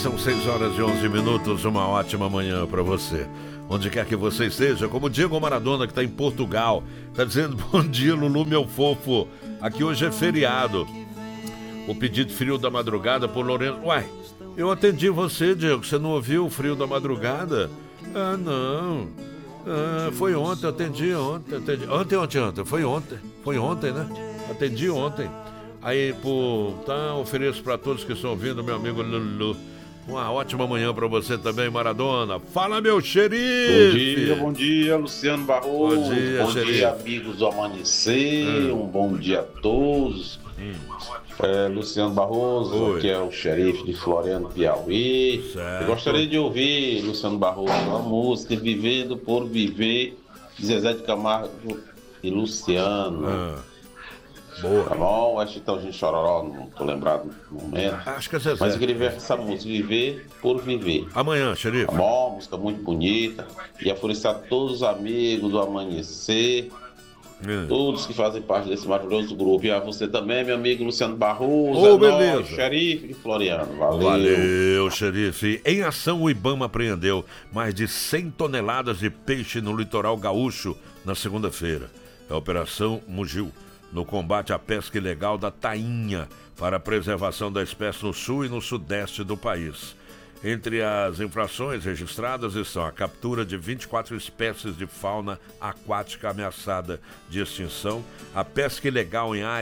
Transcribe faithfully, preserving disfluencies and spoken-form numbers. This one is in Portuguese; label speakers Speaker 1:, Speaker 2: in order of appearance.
Speaker 1: São seis horas e onze minutos, uma ótima manhã para você. Onde quer que você esteja, como Diego Maradona, que está em Portugal, está dizendo: bom dia, Lulu, meu fofo. Aqui hoje é feriado. O pedido Frio da Madrugada por Lorena. Uai, eu atendi você, Diego, você não ouviu o Frio da Madrugada? Ah, não. Ah, foi ontem, eu atendi ontem. Atendi. Ontem, ontem, ontem. Foi ontem. Foi ontem, né? Atendi ontem. Aí, por tá, ofereço para todos que estão ouvindo, meu amigo Lulu. Uma ótima manhã para você também, Maradona. Fala, meu xerife!
Speaker 2: Bom dia, bom dia, Luciano Barroso.
Speaker 1: Bom dia,
Speaker 2: bom
Speaker 1: xerife.
Speaker 2: dia, amigos do Amanhecer. Hum. Um bom dia a todos. Hum. É, Luciano Barroso,
Speaker 1: Oi.
Speaker 2: que é o xerife de Floriano, Piauí.
Speaker 1: Certo.
Speaker 2: Eu gostaria de ouvir, Luciano Barroso, uma música Vivendo por Viver, de Zezé de Camargo e Luciano.
Speaker 1: Ah. Boa.
Speaker 2: Tá bom? Acho que tá o gente chororó, não tô lembrado no momento.
Speaker 1: Acho que é Zezé.
Speaker 2: Mas eu queria ver essa música, Viver por Viver.
Speaker 1: Amanhã, xerife.
Speaker 2: Tá bom? Música muito bonita. E aforiciar todos os amigos do Amanhecer. Hum. Todos que fazem parte desse maravilhoso grupo. E a você também, meu amigo Luciano Barroso.
Speaker 1: Ô,
Speaker 2: é
Speaker 1: beleza.
Speaker 2: Nóis, xerife de Floriano. Valeu.
Speaker 1: Valeu, xerife. Em ação, o Ibama apreendeu mais de cem toneladas de peixe no litoral gaúcho na segunda-feira. A Operação Mugil, no combate à pesca ilegal da tainha para a preservação da espécie no sul e no sudeste do país. Entre as infrações registradas estão a captura de vinte e quatro espécies de fauna aquática ameaçada de extinção, a pesca ilegal em áreas